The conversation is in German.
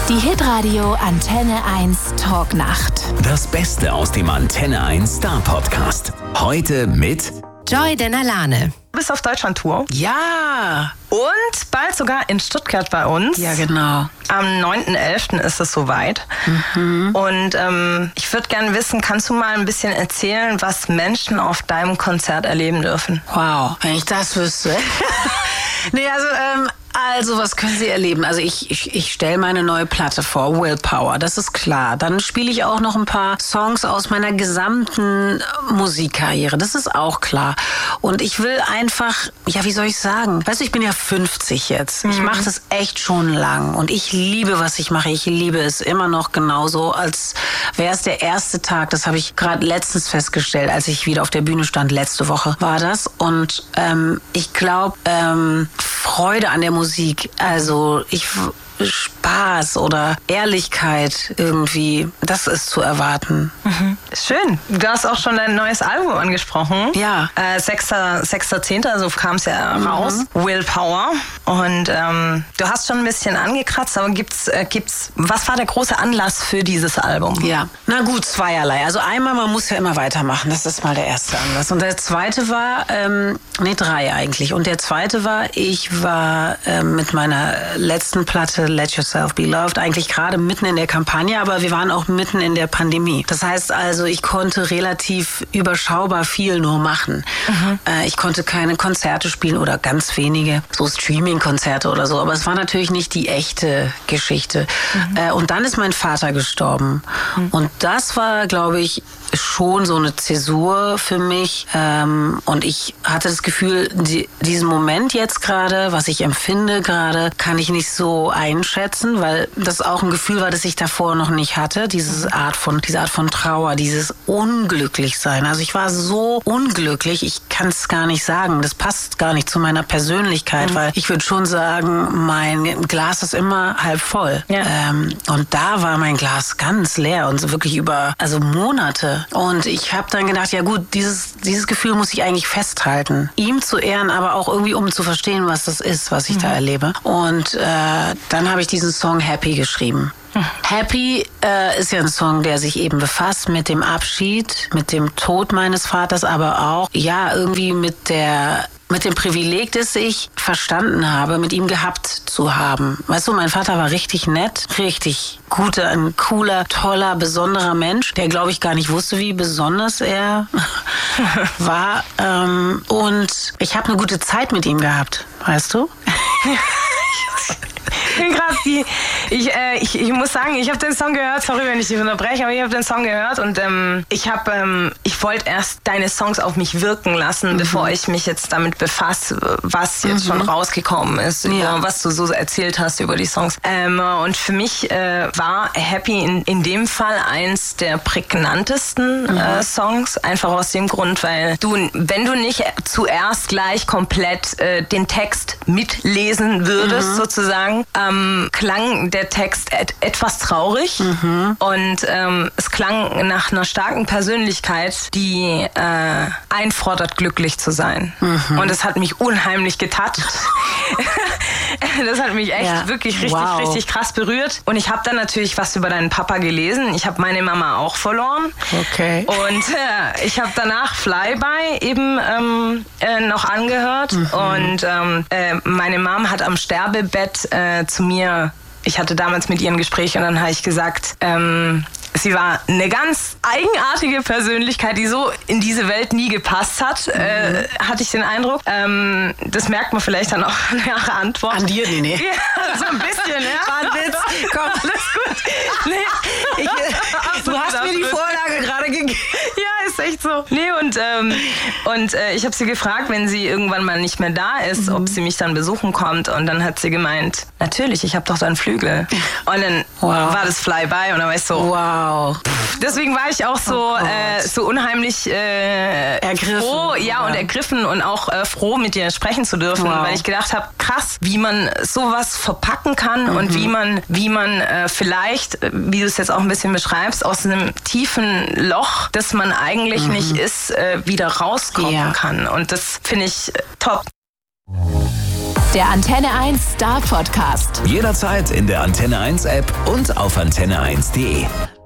Die Hitradio Antenne 1 Talknacht. Das Beste aus dem Antenne 1 Star Podcast. Heute mit Joy Denalane. Du bist auf Deutschland-Tour. Ja. Und bald sogar in Stuttgart bei uns. Ja, genau. Am 9.11. ist es soweit. Und ich würde gerne wissen, kannst du mal ein bisschen erzählen, was Menschen auf deinem Konzert erleben dürfen? Wow, wenn ich das wüsste. Also was können Sie erleben? Also ich stelle meine neue Platte vor, Willpower, das ist klar. Dann spiele ich auch noch ein paar Songs aus meiner gesamten Musikkarriere, das ist auch klar. Und ich will einfach, ja, wie soll ich sagen? Weißt du, ich bin ja 50 jetzt. Ich mache das echt schon lang und ich liebe, was ich mache. Ich liebe es immer noch genauso, als wäre es der erste Tag. Das habe ich gerade letztens festgestellt, als ich wieder auf der Bühne stand. Letzte Woche war das. Und ich glaube, Freude an der Musik, also Spaß oder Ehrlichkeit irgendwie, das ist zu erwarten. Schön. Du hast auch schon dein neues Album angesprochen. Ja. 6.10., so kam es ja raus. Willpower. Und du hast schon ein bisschen angekratzt, aber gibt's, was war der große Anlass für dieses Album? Ja, na gut, zweierlei. Also einmal, man muss ja immer weitermachen. Das ist mal der erste Anlass. Und der zweite war, drei eigentlich. Und der zweite war, ich war mit meiner letzten Platte Let Yourself Be Loved eigentlich gerade mitten in der Kampagne, aber wir waren auch mitten in der Pandemie. Das heißt also, ich konnte relativ überschaubar viel nur machen. Ich konnte keine Konzerte spielen oder ganz wenige, so Streaming-Konzerte oder so, aber es war natürlich nicht die echte Geschichte. Und dann ist mein Vater gestorben. Und das war, glaube ich, schon so eine Zäsur für mich. Und ich hatte das Gefühl, diesen Moment jetzt gerade, was ich empfinde gerade, kann ich nicht so einschätzen, weil das auch ein Gefühl war, das ich davor noch nicht hatte. Diese Art von Trauer, dieses Unglücklichsein. Also ich war so unglücklich, ich kann es gar nicht sagen. Das passt gar nicht zu meiner Persönlichkeit, weil ich würde schon sagen, mein Glas ist immer halb voll. Ja. Und da war mein Glas ganz leer und so wirklich über Monate. Und ich habe dann gedacht, ja gut, dieses Gefühl muss ich eigentlich festhalten. Ihm zu ehren, aber auch irgendwie, um zu verstehen, was das ist, was ich da erlebe. Und dann habe ich diesen Song Happy geschrieben. Happy ist ja ein Song, der sich eben befasst mit dem Abschied, mit dem Tod meines Vaters, aber auch ja irgendwie mit dem Privileg, das ich verstanden habe, mit ihm gehabt zu haben. Weißt du, mein Vater war richtig nett, richtig guter, ein cooler, toller, besonderer Mensch, der, glaube ich, gar nicht wusste, wie besonders er war. Und ich habe eine gute Zeit mit ihm gehabt, weißt du? Ich muss sagen, ich habe den Song gehört, sorry, wenn ich dich unterbreche, aber ich habe den Song gehört und ich wollte erst deine Songs auf mich wirken lassen, bevor ich mich jetzt damit befasse, was jetzt schon rausgekommen ist, was du so erzählt hast über die Songs. Und für mich war Happy in dem Fall eins der prägnantesten Songs, einfach aus dem Grund, weil wenn du nicht zuerst gleich komplett den Text mitlesen würdest, sozusagen, klang der Text etwas traurig und es klang nach einer starken Persönlichkeit, die einfordert, glücklich zu sein. Und das hat mich unheimlich getoucht. Das hat mich echt wirklich richtig krass berührt. Und ich habe dann natürlich was über deinen Papa gelesen. Ich habe meine Mama auch verloren. Okay. Und ich habe danach Flyby eben noch angehört. Und meine Mom hat am Sterbebett zu mir, ich hatte damals mit ihr ein Gespräch und dann habe ich gesagt, sie war eine ganz eigenartige Persönlichkeit, die so in diese Welt nie gepasst hat, hatte ich den Eindruck. Das merkt man vielleicht dann auch an der Antwort. An dir, nee. Ja, so ein bisschen, ja. War ein Witz. Komm, alles gut. Nee, du hast mir die Vorlage gerade gegeben. Ja, ist echt so. Nee, und ich habe sie gefragt, wenn sie irgendwann mal nicht mehr da ist, ob sie mich dann besuchen kommt. Und dann hat sie gemeint, natürlich, ich habe doch deinen Flügel. Und dann war das Flyby und dann war ich so, wow. Deswegen war ich auch so unheimlich ergriffen. Froh, und ergriffen und auch froh, mit dir sprechen zu dürfen, weil ich gedacht habe, krass, wie man sowas verpacken kann und wie man vielleicht, wie du es jetzt auch ein bisschen beschreibst, aus einem tiefen Loch, das man eigentlich nicht ist, wieder rauskommen kann. Und das finde ich top. Der Antenne 1 Star Podcast. Jederzeit in der Antenne 1 App und auf antenne1.de.